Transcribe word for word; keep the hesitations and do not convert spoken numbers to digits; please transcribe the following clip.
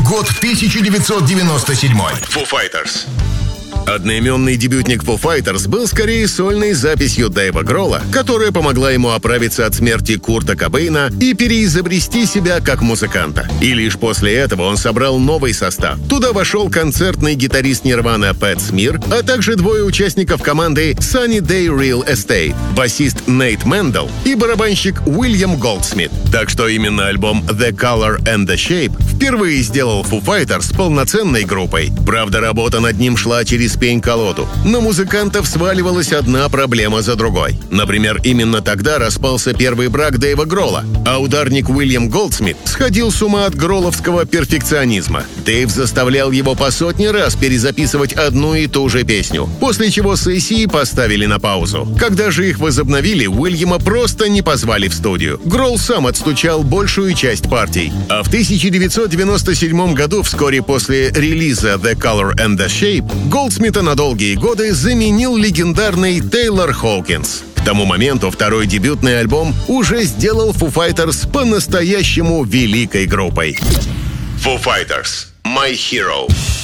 Год тысяча девятьсот девяносто седьмой. Foo Fighters. Одноименный дебютник Foo Fighters был скорее сольной записью Дэйва Гролла, которая помогла ему оправиться от смерти Курта Кобейна и переизобрести себя как музыканта. И лишь после этого он собрал новый состав. Туда вошел концертный гитарист Нирвана Пэт Смир, а также двое участников команды Sunny Day Real Estate, басист Нейт Мэндл и барабанщик Уильям Голдсмит. Так что именно альбом The Color and the Shape впервые сделал Foo Fighters полноценной группой. Правда, работа над ним шла через пень-колоду. На музыкантов сваливалась одна проблема за другой. Например, именно тогда распался первый брак Дэйва Гролла, а ударник Уильям Голдсмит сходил с ума от гролловского перфекционизма. Дэйв заставлял его по сотни раз перезаписывать одну и ту же песню, после чего сессии поставили на паузу. Когда же их возобновили, Уильяма просто не позвали в студию. Гролл сам отстучал большую часть партий. А в тысяча девятьсот девяносто седьмом году, вскоре после релиза The Color and the Shape, Голдсмит на долгие годы заменил легендарный Тейлор Хоукинс. К тому моменту второй дебютный альбом уже сделал Foo Fighters по-настоящему великой группой. Foo Fighters. My Hero.